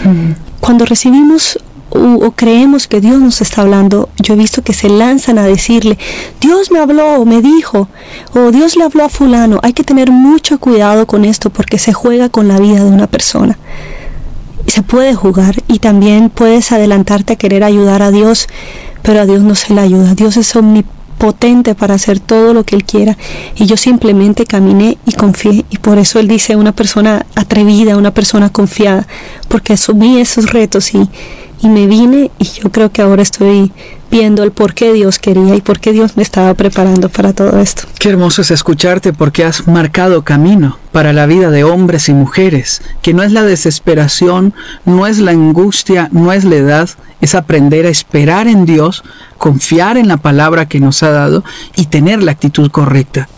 Cuando recibimos o creemos que Dios nos está hablando, yo he visto que se lanzan a decirle, Dios me habló, me dijo, o Dios le habló a fulano. Hay que tener mucho cuidado con esto porque se juega con la vida de una persona. Se puede jugar y también puedes adelantarte a querer ayudar a Dios, pero a Dios no se le ayuda. Dios es omnipotente para hacer todo lo que Él quiera, y yo simplemente caminé y confié, y por eso Él dice una persona atrevida, una persona confiada, porque asumí esos retos y me vine, y yo creo que ahora estoy viendo el por qué Dios quería y por qué Dios me estaba preparando para todo esto. Qué hermoso es escucharte, porque has marcado camino para la vida de hombres y mujeres, que no es la desesperación, no es la angustia, no es la edad, es aprender a esperar en Dios, confiar en la palabra que nos ha dado y tener la actitud correcta.